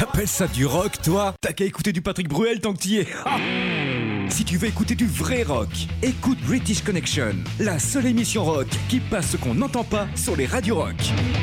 T'appelles ça du rock, toi? T'as qu'à écouter du Patrick Bruel tant que t'y es. Ah, si tu veux écouter du vrai rock, écoute British Connection, la seule émission rock qui passe ce qu'on n'entend pas sur les radios rock.